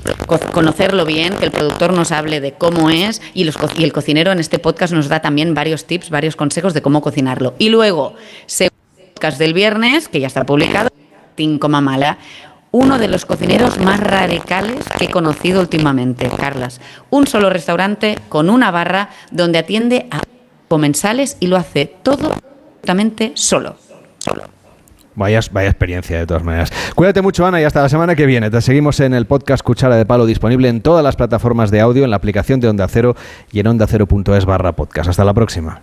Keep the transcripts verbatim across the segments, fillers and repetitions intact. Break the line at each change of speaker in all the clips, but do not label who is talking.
co- conocerlo bien, que el productor nos hable de cómo es y, los co- y el cocinero en este podcast nos da también varios tips, varios consejos de cómo cocinarlo. Y luego, segundo podcast del viernes, que ya está publicado, Tin Coma Mala, uno de los cocineros más radicales que he conocido últimamente, Carlas. Un solo restaurante con una barra donde atiende a comensales y lo hace todo absolutamente solo. Solo.
Vaya, vaya experiencia, de todas maneras. Cuídate mucho, Ana, y hasta la semana que viene. Te seguimos en el podcast Cuchara de Palo, disponible en todas las plataformas de audio, en la aplicación de Onda Cero y en onda cero punto es barra podcast. Hasta la próxima.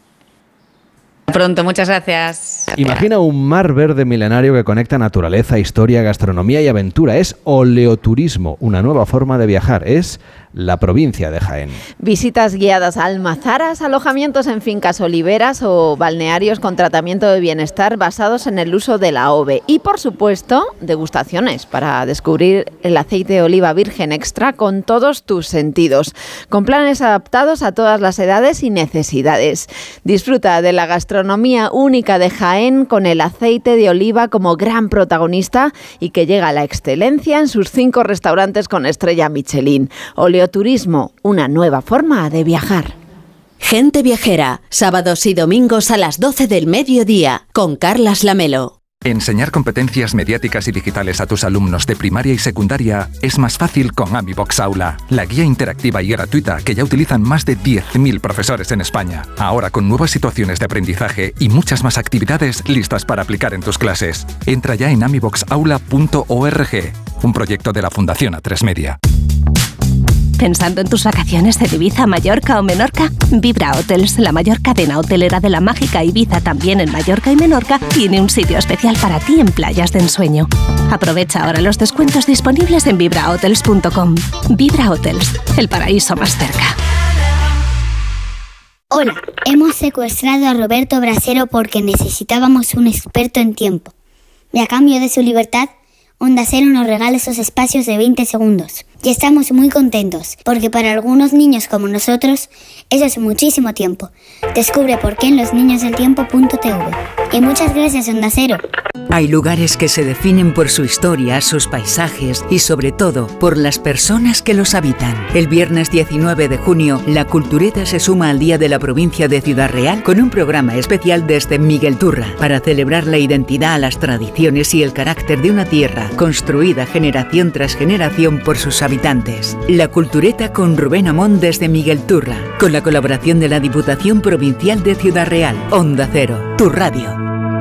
Pronto, muchas gracias.
Imagina un mar verde milenario que conecta naturaleza, historia, gastronomía y aventura. Es oleoturismo, una nueva forma de viajar. Es la provincia de Jaén.
Visitas guiadas a almazaras, alojamientos en fincas oliveras o balnearios con tratamiento de bienestar basados en el uso de la A O V E. Y, por supuesto, degustaciones para descubrir el aceite de oliva virgen extra con todos tus sentidos. Con planes adaptados a todas las edades y necesidades. Disfruta de la gastronomía única de Jaén con el aceite de oliva como gran protagonista y que llega a la excelencia en sus cinco restaurantes con estrella Michelin. Oleoturismo, una nueva forma de viajar.
Gente Viajera, sábados y domingos a las doce del mediodía, con Carlas Lamelo.
Enseñar competencias mediáticas y digitales a tus alumnos de primaria y secundaria es más fácil con AmiBox Aula, la guía interactiva y gratuita que ya utilizan más de diez mil profesores en España. Ahora con nuevas situaciones de aprendizaje y muchas más actividades listas para aplicar en tus clases. Entra ya en amibox aula punto org, un proyecto de la Fundación A tres Media.
¿Pensando en tus vacaciones en Ibiza, Mallorca o Menorca? Vibra Hotels, la mayor cadena hotelera de la mágica Ibiza, también en Mallorca y Menorca, tiene un sitio especial para ti en playas de ensueño. Aprovecha ahora los descuentos disponibles en vibra hotels punto com. Vibra Hotels, el paraíso más cerca.
Hola, hemos secuestrado a Roberto Brasero porque necesitábamos un experto en tiempo. Y a cambio de su libertad, Onda Cero nos regala esos espacios de veinte segundos. Y estamos muy contentos, porque para algunos niños como nosotros, eso es muchísimo tiempo. Descubre por qué en los niños del tiempo punto t v. Y muchas gracias, Onda Cero.
Hay lugares que se definen por su historia, sus paisajes y sobre todo por las personas que los habitan. El viernes diecinueve de junio, la Cultureta se suma al Día de la Provincia de Ciudad Real con un programa especial desde Miguel Turra para celebrar la identidad, las tradiciones y el carácter de una tierra construida generación tras generación por sus habitantes. La Cultureta con Rubén Amón desde Miguel Turra, con la colaboración de la Diputación Provincial de Ciudad Real. Onda Cero, tu radio.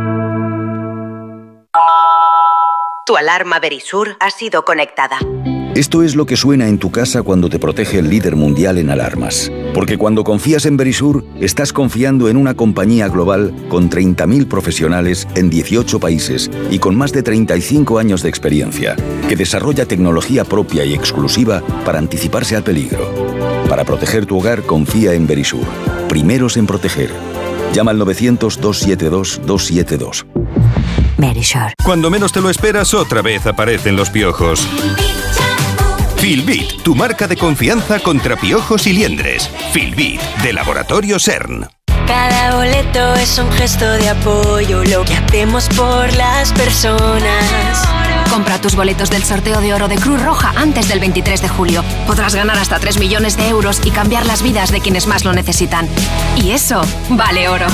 Tu alarma Verisur ha sido conectada.
Esto es lo que suena en tu casa cuando te protege el líder mundial en alarmas. Porque cuando confías en Verisur, estás confiando en una compañía global con treinta mil profesionales en dieciocho países y con más de treinta y cinco años de experiencia, que desarrolla tecnología propia y exclusiva para anticiparse al peligro. Para proteger tu hogar, confía en Verisur. Primeros en proteger. Llama al novecientos, doscientos setenta y dos, doscientos setenta y dos.
Verisur. Cuando menos te lo esperas, otra vez aparecen los piojos. Filbit, tu marca de confianza contra piojos y liendres. Filbit, de Laboratorio CERN.
Cada boleto es un gesto de apoyo, lo que hacemos por las personas.
Compra tus boletos del sorteo de oro de Cruz Roja antes del veintitrés de julio. Podrás ganar hasta tres millones de euros y cambiar las vidas de quienes más lo necesitan. Y eso vale oro.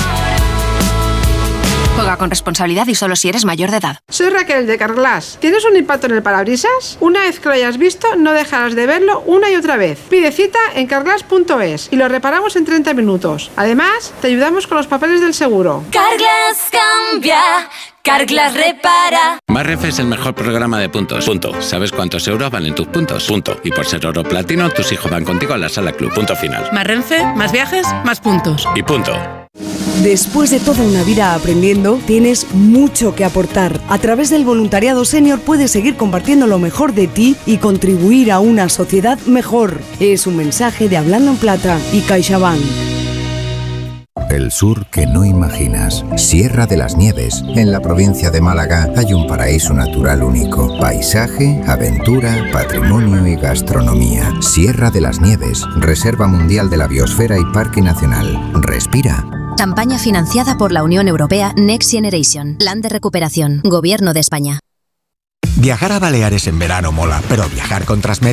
Juega con responsabilidad y solo si eres mayor de edad.
Soy Raquel de Carglass. ¿Tienes un impacto en el parabrisas? Una vez que lo hayas visto, no dejarás de verlo una y otra vez. Pide cita en carglass punto es y lo reparamos en treinta minutos. Además, te ayudamos con los papeles del seguro.
Carglass cambia, Carglass repara.
Marref es el mejor programa de puntos. Punto. ¿Sabes cuántos euros valen tus puntos? Punto. Y por ser oro platino, tus hijos van contigo a la sala club. Punto final.
Más Renfe, más viajes, más puntos.
Y punto.
Después de toda una vida aprendiendo, tienes mucho que aportar. A través del voluntariado senior puedes seguir compartiendo lo mejor de ti y contribuir a una sociedad mejor. Es un mensaje de Hablando en Plata y CaixaBank.
El sur que no imaginas. Sierra de las Nieves. En la provincia de Málaga hay un paraíso natural único. Paisaje, aventura, patrimonio y gastronomía. Sierra de las Nieves. Reserva Mundial de la Biosfera y Parque Nacional. Respira.
Campaña financiada por la Unión Europea Next Generation. Plan de recuperación. Gobierno de España.
Viajar a Baleares en verano mola, pero viajar con Transmed